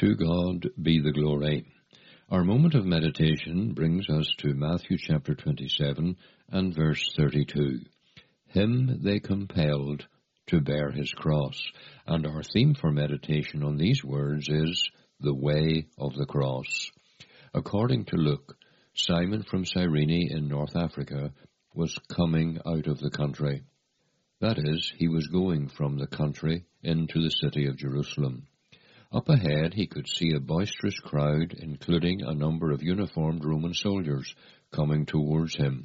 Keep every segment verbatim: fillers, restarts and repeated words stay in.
To God be the glory. Our moment of meditation brings us to Matthew chapter twenty-seven and verse thirty-two. Him they compelled to bear his cross. And our theme for meditation on these words is the way of the cross. According to Luke, Simon from Cyrene in North Africa was coming out of the country. That is, he was going from the country into the city of Jerusalem. Up ahead he could see a boisterous crowd, including a number of uniformed Roman soldiers, coming towards him.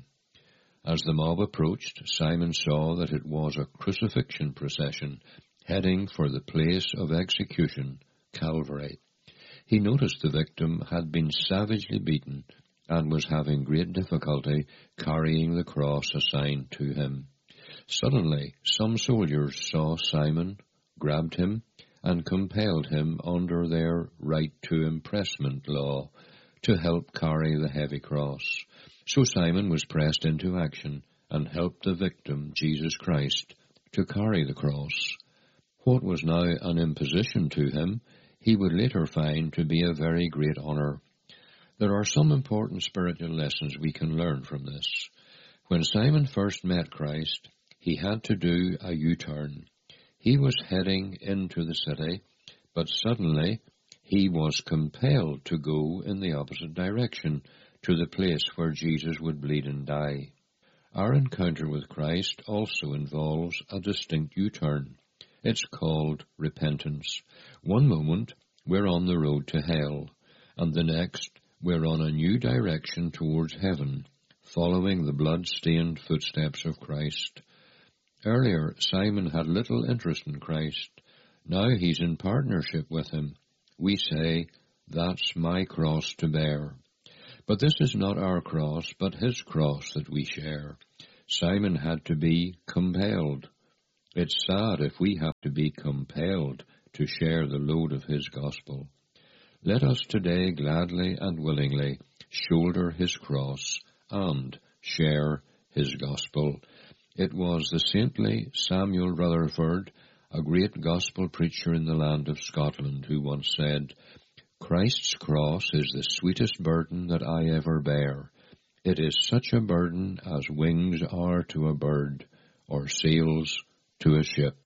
As the mob approached, Simon saw that it was a crucifixion procession heading for the place of execution, Calvary. He noticed the victim had been savagely beaten and was having great difficulty carrying the cross assigned to him. Suddenly, some soldiers saw Simon, grabbed him, and compelled him under their right to impressment law to help carry the heavy cross. So Simon was pressed into action and helped the victim, Jesus Christ, to carry the cross. What was now an imposition to him, he would later find to be a very great honour. There are some important spiritual lessons we can learn from this. When Simon first met Christ, he had to do a U-turn. He was heading into the city, but suddenly he was compelled to go in the opposite direction to the place where Jesus would bleed and die. Our encounter with Christ also involves a distinct U-turn. It's called repentance. One moment we're on the road to hell, and the next we're on a new direction towards heaven, following the blood-stained footsteps of Christ. Earlier, Simon had little interest in Christ. Now he's in partnership with him. We say, "That's my cross to bear." But this is not our cross, but his cross that we share. Simon had to be compelled. It's sad if we have to be compelled to share the load of his gospel. Let us today gladly and willingly shoulder his cross and share his gospel. It was the saintly Samuel Rutherford, a great gospel preacher in the land of Scotland, who once said, "Christ's cross is the sweetest burden that I ever bear. It is such a burden as wings are to a bird, or sails to a ship."